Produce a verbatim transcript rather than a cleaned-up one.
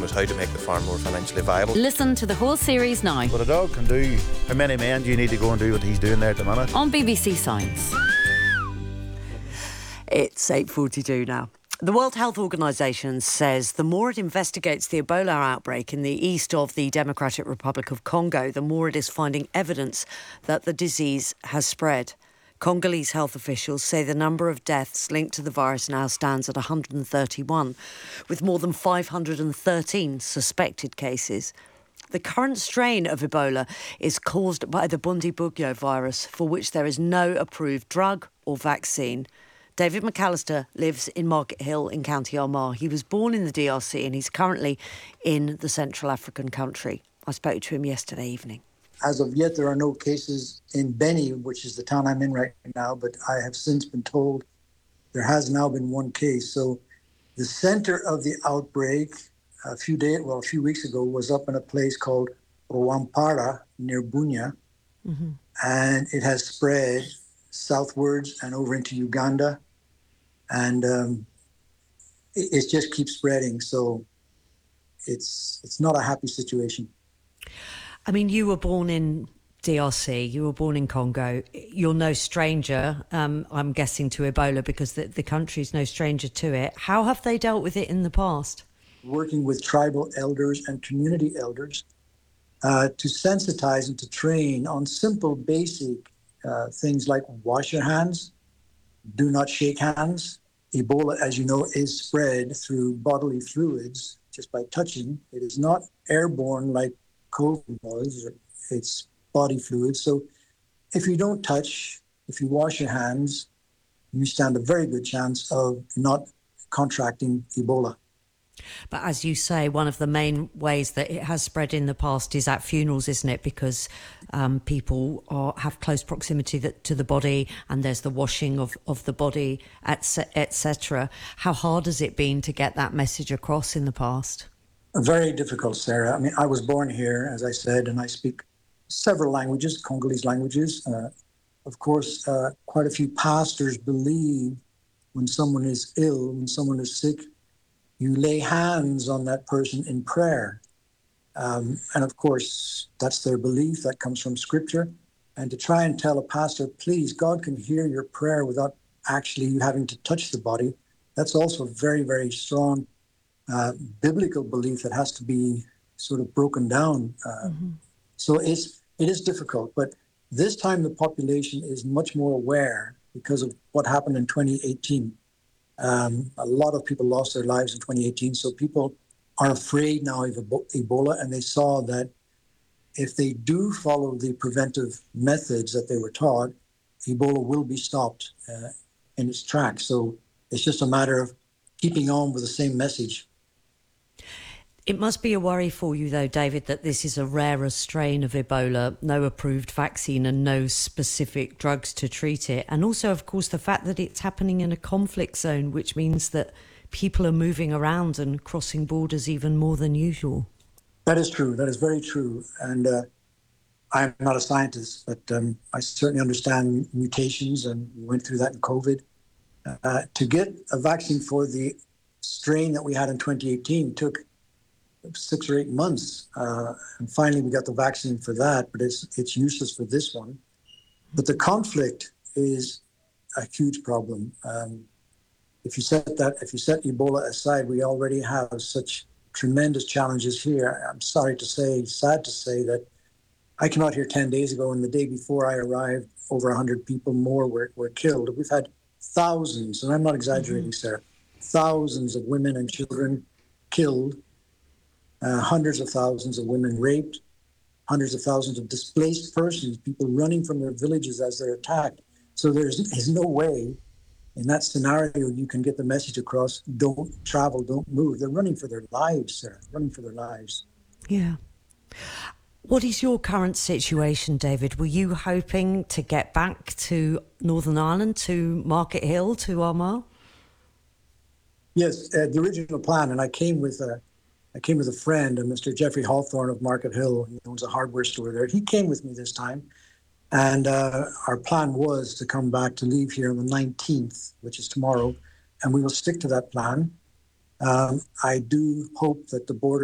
was how to make the farm more financially viable. Listen to the whole series now. What a dog can do. How many men do you need to go and do what he's doing there at the minute? On B B C Science. It's eight forty-two now. The World Health Organization says the more it investigates the Ebola outbreak in the east of the Democratic Republic of Congo, the more it is finding evidence that the disease has spread. Congolese health officials say the number of deaths linked to the virus now stands at one hundred thirty-one, with more than five hundred thirteen suspected cases. The current strain of Ebola is caused by the Bundibugyo virus, for which there is no approved drug or vaccine. David McAllister lives in Market Hill in County Armagh. He was born in the D R C and he's currently in the Central African country. I spoke to him yesterday evening. As of yet, there are no cases in Beni, which is the town I'm in right now, but I have since been told there has now been one case. So the center of the outbreak a few days, well, a few weeks ago was up in a place called Rwampara near Bunia, mm-hmm. and it has spread southwards and over into Uganda, and um, it, it just keeps spreading. So it's it's not a happy situation. I mean, you were born in D R C, you were born in Congo. You're no stranger, um, I'm guessing, to Ebola because the, the country's no stranger to it. How have they dealt with it in the past? Working with tribal elders and community elders uh, to sensitize and to train on simple, basic uh, things like wash your hands, do not shake hands. Ebola, as you know, is spread through bodily fluids just by touching. It is not airborne like COVID was. It's body fluids. So if you don't touch, if you wash your hands, you stand a very good chance of not contracting Ebola. But as you say, one of the main ways that it has spread in the past is at funerals, isn't it? Because um, people are, have close proximity that, to the body, and there's the washing of, of the body, et cetera. How hard has it been to get that message across in the past? Very difficult, Sarah. I mean, I was born here, as I said, and I speak several languages, Congolese languages. Uh, of course, uh, quite a few pastors believe when someone is ill, when someone is sick, you lay hands on that person in prayer. Um, and of course, that's their belief. That comes from Scripture. And to try and tell a pastor, please, God can hear your prayer without actually you having to touch the body, that's also a very, very strong uh, biblical belief that has to be sort of broken down. Uh, mm-hmm. So it's, it is difficult. But this time the population is much more aware because of what happened in twenty eighteen. Um, a lot of people lost their lives in twenty eighteen, so people are afraid now of Ebola, and they saw that if they do follow the preventive methods that they were taught, Ebola will be stopped uh, in its tracks. So it's just a matter of keeping on with the same message. It must be a worry for you, though, David, that this is a rarer strain of Ebola, no approved vaccine and no specific drugs to treat it. And also, of course, the fact that it's happening in a conflict zone, which means that people are moving around and crossing borders even more than usual. That is true. That is very true. And uh, I'm not a scientist, but um, I certainly understand mutations, and we went through that in COVID. Uh, to get a vaccine for the strain that we had in twenty eighteen took six or eight months. Uh, and finally, we got the vaccine for that, but it's it's useless for this one. But the conflict is a huge problem. Um, if you set that, if you set Ebola aside, we already have such tremendous challenges here. I'm sorry to say, sad to say, that I came out here ten days ago, and the day before I arrived, over one hundred people more were, were killed. We've had thousands, and I'm not exaggerating, mm-hmm. Sarah, thousands of women and children killed. Uh, hundreds of thousands of women raped, hundreds of thousands of displaced persons, people running from their villages as they're attacked. So there's, there's no way in that scenario you can get the message across, don't travel, don't move. They're running for their lives, Sarah, running for their lives. Yeah. What is your current situation, David? Were you hoping to get back to Northern Ireland, to Market Hill, to Armagh? Yes, uh, the original plan, and I came with a I came with a friend, Mister Jeffrey Hawthorne of Market Hill. He owns a hardware store there. He came with me this time. And uh, our plan was to come back, to leave here on the nineteenth, which is tomorrow. And we will stick to that plan. Um, I do hope that the border